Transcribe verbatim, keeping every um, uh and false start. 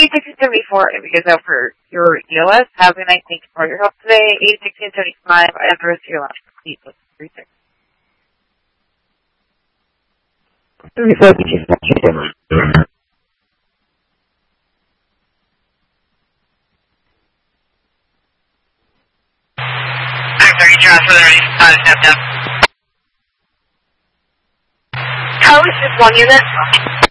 eight sixteen seventy-four, if you guys out for your E L S, have a good night. Thank you for your help today. eight sixteen seventy-five, I have the rest of your lunch. Eight three six. thirty-five, six Transfer there, uh, step down. Coast is one unit.